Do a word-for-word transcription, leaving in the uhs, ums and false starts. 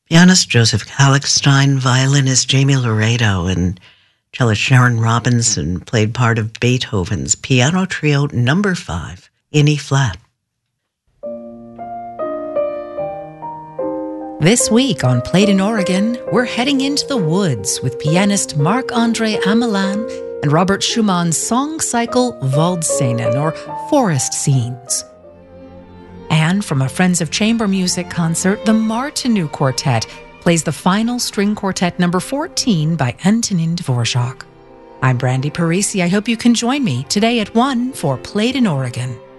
Pianist Joseph Kalkstein, violinist Jamie Laredo, and cellist Sharon Robinson played part of Beethoven's Piano Trio Number Five in E-flat. This week on Played in Oregon, we're heading into the woods with pianist Marc-André Amelin and Robert Schumann's song cycle Waldszenen, or Forest Scenes. And from a Friends of Chamber Music concert, the Martinu Quartet plays the final string quartet number fourteen by Antonin Dvorak. I'm Brandy Parisi. I hope you can join me today at one for Played in Oregon.